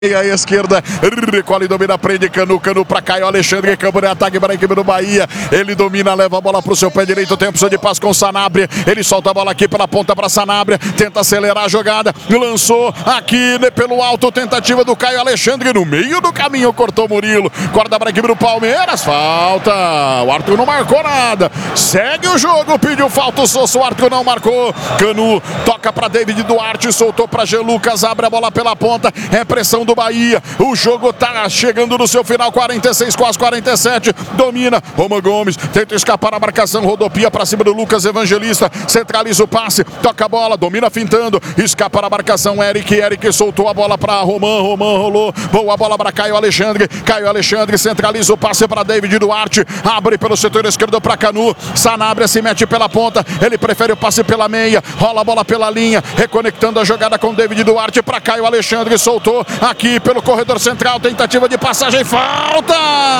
E a esquerda, recolhe, domina, prende, Canu pra Caio Alexandre, campo de ataque para a equipe do Bahia, ele domina, leva a bola pro seu pé direito, tem opção de passe com Sanabria, ele solta a bola aqui pela ponta para Sanabria, tenta acelerar a jogada, lançou aqui pelo alto, tentativa do Caio Alexandre, no meio do caminho, cortou Murilo, corta para a equipe do Palmeiras, falta, o Arthur não marcou nada, segue o jogo, pediu falta o Sosso, o Arthur não marcou, Canu toca para David Duarte, soltou para Jean Lucas, abre a bola pela ponta, é pressão do Bahia, o jogo tá chegando no seu final, 46, quase 47, domina, Roman Gomes, tenta escapar a marcação, rodopia pra cima do Lucas Evangelista, centraliza o passe, toca a bola, domina fintando, escapa a marcação, Eric soltou a bola pra Roman rolou, boa bola pra Caio Alexandre centraliza o passe pra David Duarte, abre pelo setor esquerdo pra Canu, Sanabria se mete pela ponta, ele prefere o passe pela meia, rola a bola pela linha, reconectando a jogada com David Duarte pra Caio Alexandre, soltou aqui pelo corredor central, tentativa de passagem, falta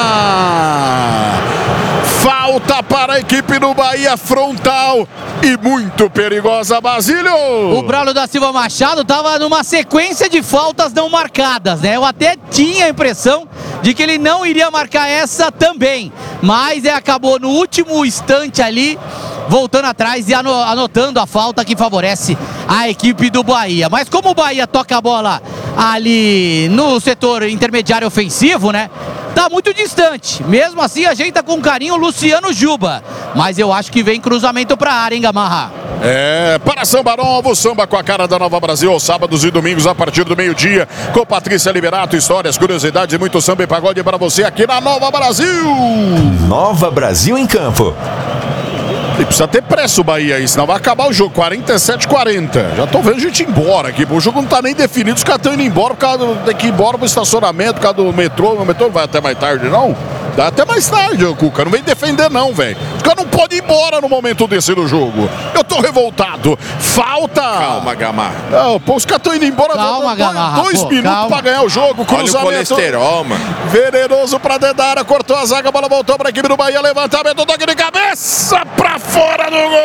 para a equipe do Bahia, frontal e muito perigosa, Basílio. O Braulio da Silva Machado estava numa sequência de faltas não marcadas, né? Eu até tinha a impressão de que ele não iria marcar essa também, mas acabou no último instante ali, voltando atrás e anotando a falta que favorece a equipe do Bahia. Mas como o Bahia toca a bola ali no setor intermediário ofensivo, né? Tá muito distante. Mesmo assim, ajeita com carinho o Luciano Juba. Mas eu acho que vem cruzamento pra área, hein, Gamarra? Para Samba Novo, samba com a cara da Nova Brasil, aos sábados e domingos a partir do meio-dia, com Patrícia Liberato, histórias, curiosidades e muito samba e pagode para você aqui na Nova Brasil. Nova Brasil em campo. E precisa ter pressa o Bahia aí, senão vai acabar o jogo, 47-40. Já tô vendo gente ir embora aqui, o jogo não tá nem definido, os caras estão indo embora, por causa tem que ir embora pro estacionamento, por causa do metrô. O metrô não vai até mais tarde, não? Dá até mais tarde, Cuca, não vem defender não, velho. Os caras não podem ir embora no momento desse do jogo. Eu tô revoltado. Falta. Calma, Gamarra. Não, pô, os caras estão indo embora. Calma, Gamarra. 2 minutos pra ganhar o jogo. Cruzamento. Olha o colesterol, mano. Venenoso pra Dedara, cortou a zaga, a bola voltou pra equipe do Bahia, levantamento, toque de cabeça pra fora do gol.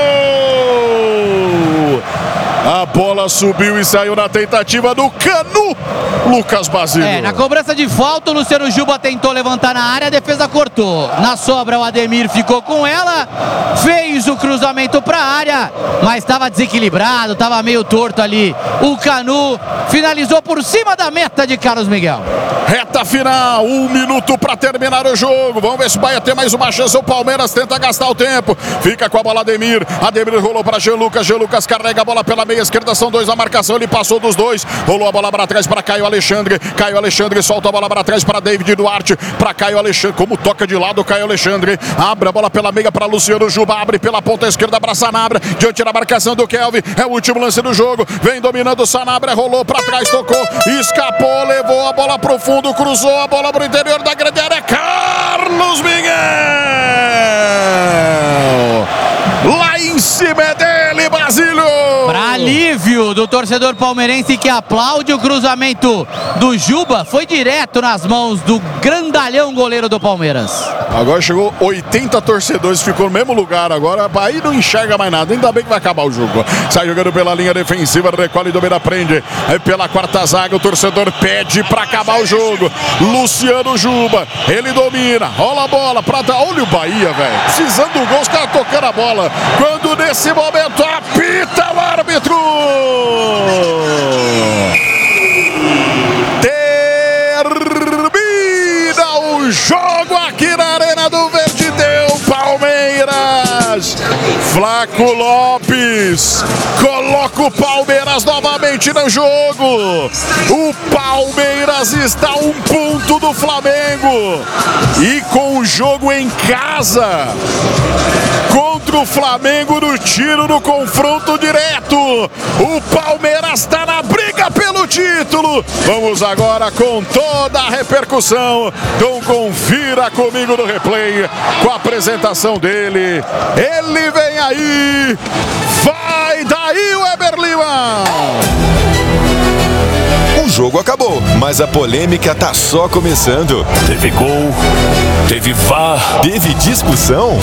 A bola subiu e saiu na tentativa do Canu, Lucas Basílio. Na cobrança de falta, o Luciano Juba tentou levantar na área, a defesa cortou. Na sobra, o Ademir ficou com ela, fez o cruzamento para a área, mas estava desequilibrado, estava meio torto ali. O Canu finalizou por cima da meta de Carlos Miguel. Reta final, 1 minuto para terminar o jogo. Vamos ver se o Bahia tem mais uma chance. O Palmeiras tenta gastar o tempo. Fica com a bola Ademir rolou para Jean Lucas carrega a bola pela meia esquerda, são 2 na marcação, ele passou dos 2, rolou a bola para trás para Caio Alexandre solta a bola para trás para David Duarte, para Caio Alexandre, como toca de lado o Caio Alexandre, abre a bola pela meia para Luciano Juba, abre pela ponta esquerda para Sanabria, diante da marcação do Kelvin, é o último lance do jogo, vem dominando o Sanabria, rolou para trás, tocou, escapou, levou a bola pro fundo, cruzou a bola pro interior da grande área, Carlos Miguel! Lá em cima é dele, Basílio! Para alívio do torcedor palmeirense que aplaude o cruzamento do Juba, foi direto nas mãos do grandalhão goleiro do Palmeiras. Agora chegou 80 torcedores, ficou no mesmo lugar agora, aí não enxerga mais nada, ainda bem que vai acabar o jogo. Sai jogando pela linha defensiva, recolhe, domina, prende, aí pela quarta zaga, o torcedor pede pra acabar o jogo. Luciano Juba, ele domina, rola a bola, olha o Bahia, velho, precisando do gol, os caras tocando a bola, quando nesse momento apita o árbitro! Termina o jogo aqui na Arena do Verde, deu Palmeiras. Flaco Lopes coloca o Palmeiras novamente no jogo. O Palmeiras está a 1 ponto do Flamengo e com o jogo em casa contra o Flamengo no tiro, no confronto direto, o Palmeiras está na briga pelo título. Vamos agora com toda a repercussão, então confira comigo no replay, com a apresentação dele, ele vem aí, vai daí o Weber Lima. O jogo acabou, mas a polêmica tá só começando. Teve gol, teve VAR, teve discussão.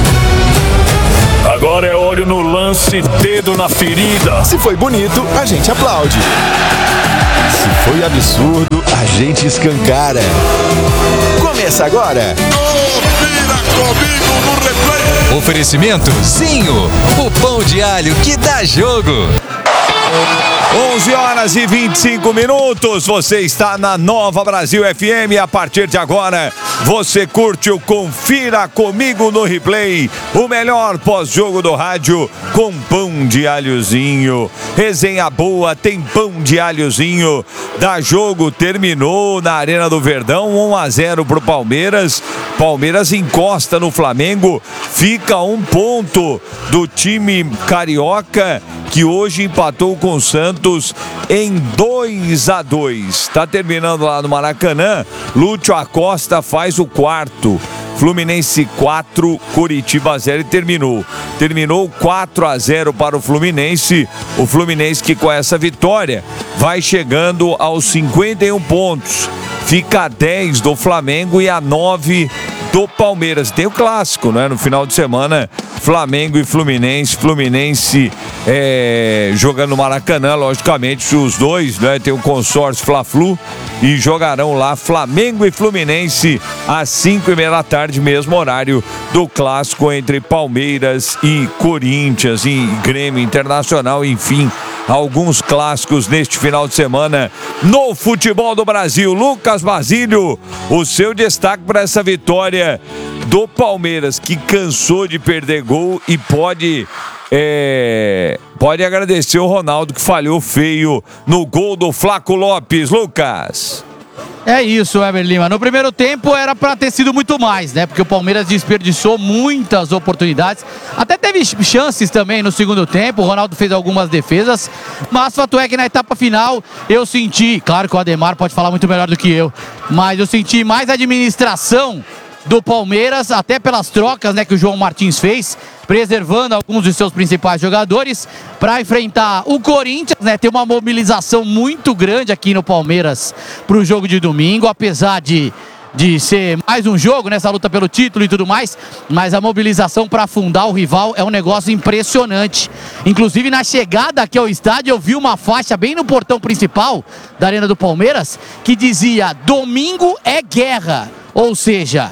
Agora é olho no lance, dedo na ferida. Se foi bonito, a gente aplaude. Se foi absurdo, a gente escancara. Começa agora. Confira comigo no replay. Oferecimento Zinho, o pão de alho que dá jogo. 11h25. Você está na Nova Brasil FM. A partir de agora, você curte o Confira Comigo no Replay, o melhor pós-jogo do rádio com pão de alhozinho. Resenha boa, tem pão de alhozinho. Da jogo terminou na Arena do Verdão, 1-0 pro Palmeiras. Palmeiras encosta no Flamengo, fica 1 ponto do time carioca, que hoje empatou com o Santos em 2-2. Tá terminando lá no Maracanã. Lúcio Acosta faz o 4. Fluminense 4, Coritiba 0 e terminou 4-0 para o Fluminense. O Fluminense que com essa vitória vai chegando aos 51 pontos. Fica a 10 do Flamengo e a 9 do Palmeiras. Tem o clássico, né? No final de semana, Flamengo e Fluminense. Fluminense jogando no Maracanã, logicamente, os dois, né? Tem o consórcio Fla-Flu e jogarão lá Flamengo e Fluminense às 5:30 da tarde, mesmo horário do clássico entre Palmeiras e Corinthians e Grêmio Internacional, enfim. Alguns clássicos neste final de semana no futebol do Brasil. Lucas Basílio, o seu destaque para essa vitória do Palmeiras, que cansou de perder gol e pode agradecer o Ronaldo, que falhou feio no gol do Flaco Lopes. Lucas. É isso, Weber Lima. No primeiro tempo era para ter sido muito mais, né? Porque o Palmeiras desperdiçou muitas oportunidades. Até teve chances também no segundo tempo. O Ronaldo fez algumas defesas. Mas fato é que na etapa final eu senti, claro que o Ademar pode falar muito melhor do que eu, mas eu senti mais administração do Palmeiras, até pelas trocas, né, que o João Martins fez, preservando alguns de seus principais jogadores para enfrentar o Corinthians, né? Tem uma mobilização muito grande aqui no Palmeiras para o jogo de domingo, apesar de ser mais um jogo nessa luta pelo título e tudo mais, mas a mobilização para afundar o rival é um negócio impressionante. Inclusive na chegada aqui ao estádio eu vi uma faixa bem no portão principal da Arena do Palmeiras que dizia: domingo é guerra, ou seja,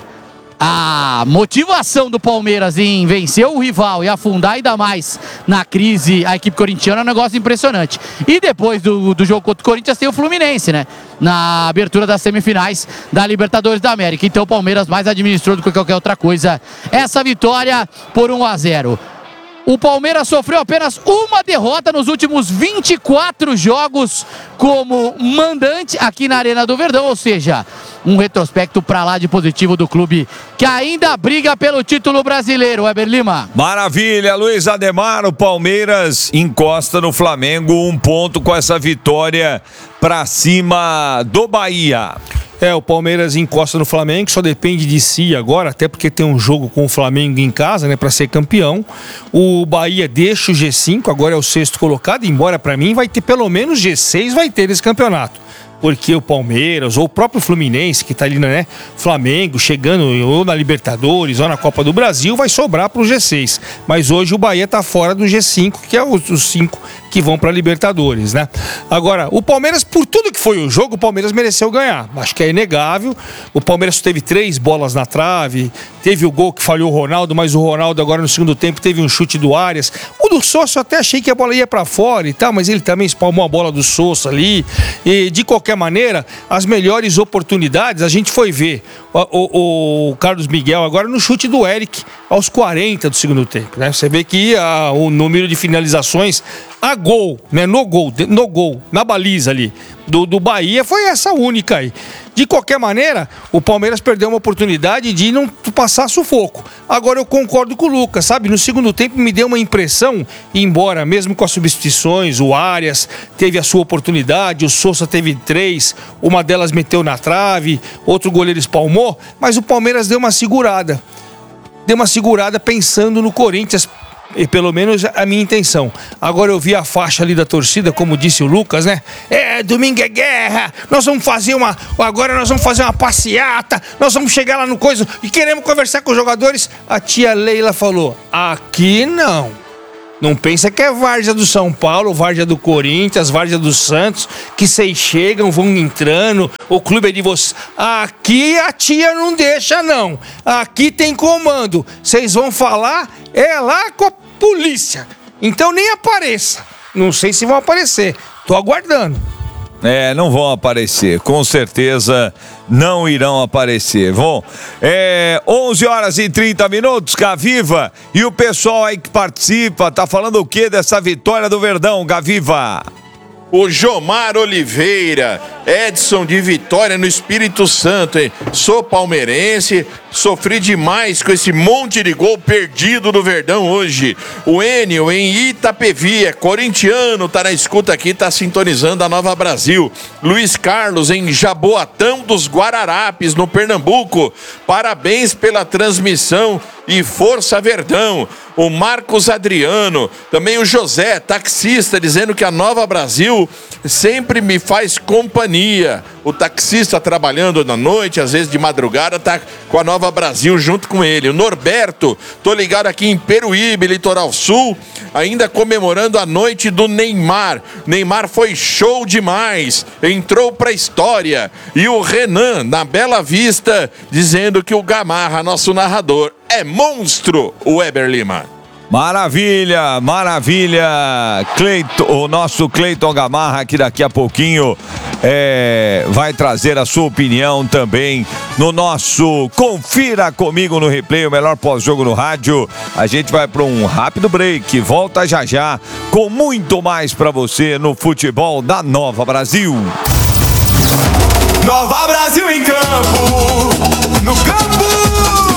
a motivação do Palmeiras em vencer o rival e afundar ainda mais na crise a equipe corintiana é um negócio impressionante. E depois do jogo contra o Corinthians tem o Fluminense, né? Na abertura das semifinais da Libertadores da América. Então o Palmeiras mais administrou do que qualquer outra coisa essa vitória por 1-0. O Palmeiras sofreu apenas uma derrota nos últimos 24 jogos como mandante aqui na Arena do Verdão, ou seja, um retrospecto pra lá de positivo do clube que ainda briga pelo título brasileiro, Weber Lima. Maravilha, Luiz Ademar. O Palmeiras encosta no Flamengo, 1 ponto com essa vitória pra cima do Bahia. O Palmeiras encosta no Flamengo, só depende de si agora, até porque tem um jogo com o Flamengo em casa, né, para ser campeão. O Bahia deixa o G5, agora é o 6º colocado, embora para mim vai ter pelo menos G6, vai ter esse campeonato. Porque o Palmeiras ou o próprio Fluminense, que tá ali, né, Flamengo, chegando ou na Libertadores ou na Copa do Brasil, vai sobrar pro G6. Mas hoje o Bahia tá fora do G5, que é os 5 que vão pra Libertadores, né? Agora, o Palmeiras, por tudo que foi o jogo, o Palmeiras mereceu ganhar. Acho que é inegável. O Palmeiras teve 3 bolas na trave, teve o gol que falhou o Ronaldo, mas o Ronaldo agora no segundo tempo teve um chute do Arias. O do Sousa eu até achei que a bola ia pra fora e tal, mas ele também espalmou a bola do Sousa ali. E de qualquer maneira, as melhores oportunidades a gente foi ver o Carlos Miguel agora no chute do Eric aos 40 do segundo tempo, né? Você vê que o número de finalizações a gol, né? No gol, na baliza ali do Bahia foi essa única aí. De qualquer maneira, o Palmeiras perdeu uma oportunidade de não passar sufoco. Agora eu concordo com o Lucas, sabe? No segundo tempo me deu uma impressão, embora mesmo com as substituições, o Arias teve a sua oportunidade, o Sousa teve 3, uma delas meteu na trave, outro goleiro espalmou, mas o Palmeiras deu uma segurada. Pensando no Corinthians, pelo menos a minha intenção. Agora eu vi a faixa ali da torcida, como disse o Lucas, né? Domingo é guerra, nós vamos fazer uma passeata, nós vamos chegar lá no coisa e queremos conversar com os jogadores. A tia Leila falou, aqui não. Não pensa que é várzea do São Paulo, várzea do Corinthians, várzea do Santos, que vocês chegam, vão entrando, o clube é de vocês. Aqui a tia não deixa, não. Aqui tem comando. Vocês vão falar, é lá com a polícia. Então nem apareça. Não sei se vão aparecer. Tô aguardando. Não vão aparecer, com certeza não irão aparecer. Bom, 11 horas e 30 minutos, Gaviva, e o pessoal aí que participa, tá falando o que dessa vitória do Verdão, Gaviva? O Jomar Oliveira, Edson de Vitória no Espírito Santo, hein? Sou palmeirense, sofri demais com esse monte de gol perdido do Verdão hoje. O Enio em Itapevi, é corintiano, tá na escuta aqui, tá sintonizando a Nova Brasil. Luiz Carlos em Jaboatão dos Guararapes, no Pernambuco. Parabéns pela transmissão e força Verdão. O Marcos Adriano, também o José, taxista, dizendo que a Nova Brasil sempre me faz companhia. O taxista trabalhando na noite, às vezes de madrugada, tá com a Nova Brasil junto com ele. O Norberto, tô ligado aqui em Peruíbe, Litoral Sul, ainda comemorando a noite do Neymar. Neymar foi show demais, entrou pra história. E o Renan, na Bela Vista, dizendo que o Gamarra, nosso narrador, é monstro, o Weber Lima. Maravilha, maravilha. O nosso Cleiton Gamarra, que daqui a pouquinho vai trazer a sua opinião também no nosso Confira Comigo no Replay, o melhor pós-jogo no rádio. A gente vai para um rápido break, volta já já com muito mais para você no futebol da Nova Brasil. Nova Brasil em campo, no campo.